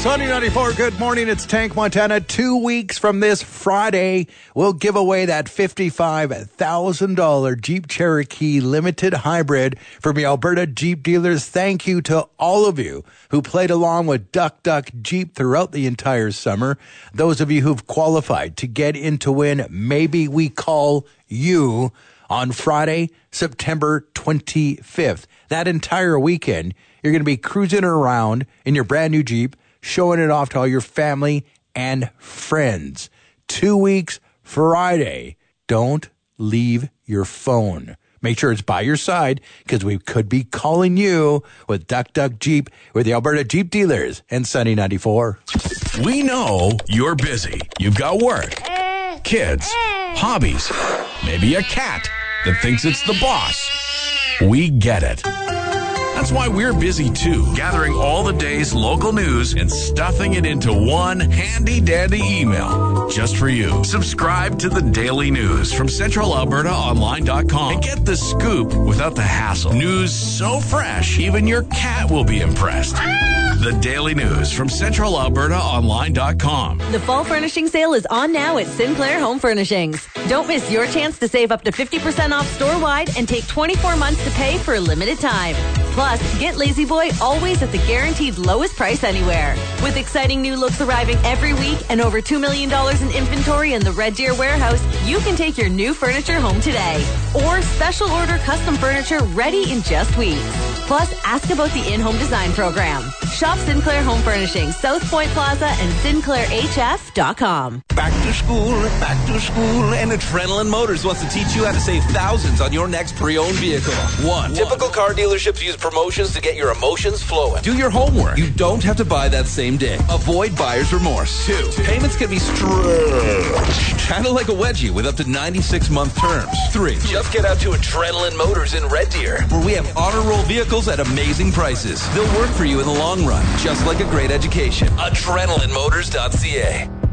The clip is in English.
Sunny 94, good morning. It's Tank Montana. 2 weeks from this Friday, we'll give away that $55,000 Jeep Cherokee Limited Hybrid from the Alberta Jeep dealers. Thank you to all of you who played along with Duck Duck Jeep throughout the entire summer. Those of you who've qualified to get in to win Maybe We Call You on Friday, September 25th. That entire weekend, you're going to be cruising around in your brand new Jeep, showing it off to all your family and friends. 2 weeks Friday. Don't leave your phone. Make sure it's by your side because we could be calling you with Duck Duck Jeep with the Alberta Jeep dealers and Sunny 94. We know you're busy. You've got work, kids, hobbies, maybe a cat that thinks it's the boss. We get it. That's why we're busy too, gathering all the day's local news and stuffing it into one handy-dandy email just for you. Subscribe to the Daily News from CentralAlbertaOnline.com and get the scoop without the hassle. News so fresh, even your cat will be impressed. The Daily News from CentralAlbertaOnline.com. The fall furnishing sale is on now at Sinclair Home Furnishings. Don't miss your chance to save up to 50% off store-wide and take 24 months to pay for a limited time. Plus, get Lazy Boy always at the guaranteed lowest price anywhere. With exciting new looks arriving every week and over $2 million in inventory in the Red Deer warehouse, you can take your new furniture home today. Or special order custom furniture ready in just weeks. Plus, ask about the in-home design program. Shop Sinclair Home Furnishings, South Point Plaza and SinclairHF.com. Back to school, and Adrenaline Motors wants to teach you how to save thousands on your next pre-owned vehicle. One, typical car dealerships use promotions to get your emotions flowing. Do your homework. You don't have to buy that same day. Avoid buyer's remorse. Two, payments can be stretched, kind of like a wedgie with up to 96-month terms. Three, just get out to Adrenaline Motors in Red Deer, where we have honor roll vehicles at amazing prices. They'll work for you in the long run, just like a great education. AdrenalineMotors.ca.